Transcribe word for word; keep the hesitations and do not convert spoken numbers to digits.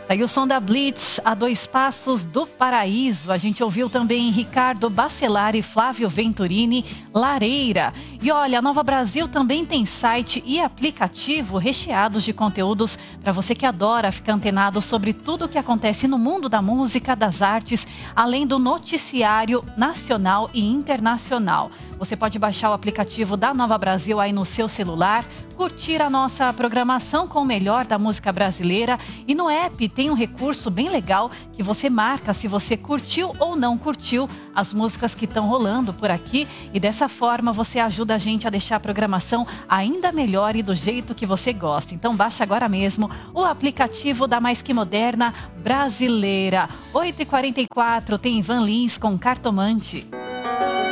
Aí o som da Blitz, A Dois Passos do Paraíso. A gente ouviu também Ricardo Bacelar e Flávio Venturini, Lareira. E olha, a Nova Brasil também tem site e aplicativo recheados de conteúdos para você que adora ficar antenado sobre tudo o que acontece no mundo da música, das artes, além do noticiário nacional e internacional. Você pode baixar o aplicativo da Nova Brasil aí no seu celular, curtir a nossa programação com o melhor da música brasileira, e no app tem um recurso bem legal que você marca se você curtiu ou não curtiu as músicas que estão rolando por aqui, e dessa forma você ajuda a gente a deixar a programação ainda melhor e do jeito que você gosta. Então baixa agora mesmo o aplicativo da Mais Que Moderna Brasileira. oito e quarenta e quatro tem Ivan Lins com Cartomante.